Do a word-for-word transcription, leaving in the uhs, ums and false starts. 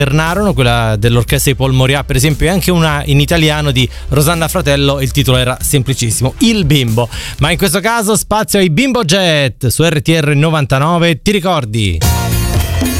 alternarono, quella dell'orchestra di Paul Morià per esempio, e anche una in italiano di Rosanna Fratello. Il titolo era semplicissimo, Il Bimbo. Ma in questo caso spazio ai Bimbo Jet su R T R novantanove. Ti ricordi?